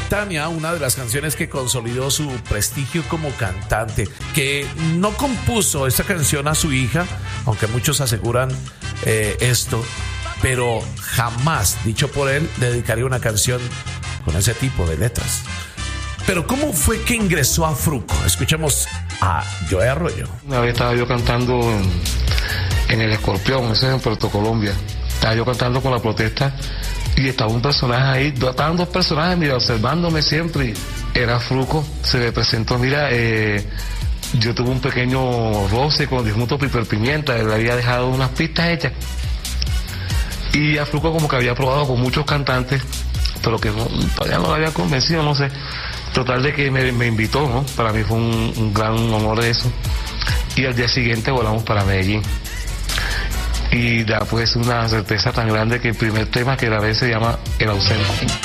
Titania, una de las canciones que consolidó su prestigio como cantante, que no compuso esta canción a su hija, aunque muchos aseguran esto, pero jamás, dicho por él, le dedicaría una canción con ese tipo de letras. Pero ¿cómo fue que ingresó a Fruco? Escuchemos a Joe Arroyo. Una vez estaba yo cantando en El Escorpión, eso es en Puerto Colombia. Estaba yo cantando con la protesta y estaba un personaje ahí, estaban dos personajes, mira, observándome siempre. Era Fruco, se me presentó, mira, yo tuve un pequeño roce con Dismuto Piper Pimienta, él había dejado unas pistas hechas. Y a Fruco como que había probado con muchos cantantes, pero que todavía no lo había convencido, no sé. Total de que me invitó, ¿no? Para mí fue un gran honor eso. Y al día siguiente volamos para Medellín. Y da pues una sorpresa tan grande que el primer tema que grabé se llama El Ausente.